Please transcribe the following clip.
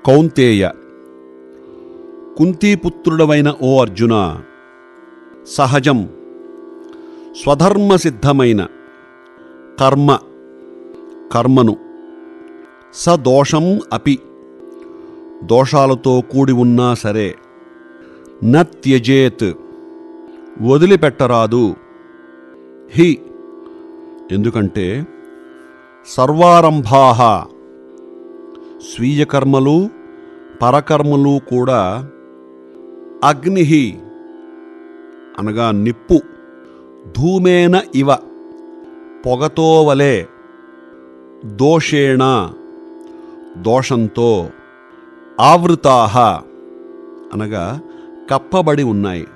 కౌంతేయ, కుంతీపుత్రుడవైన ఓ అర్జున, సహజం స్వధర్మసిద్ధమైన కర్మను సదోషం అపి దోషాలతో కూడి ఉన్నా సరే న త్యజేత్ వదిలిపెట్టరాదు. హి ఎందుకంటే సర్వారంభాః స్వీయ కర్మలు పరకర్మలు కూడా అగ్నిః అనగా నిప్పు, ధూమేన ఇవ పొగతో వలె, దోషేణ దోషంతో, ఆవృతాః అనగా కప్పబడి ఉన్నాయి.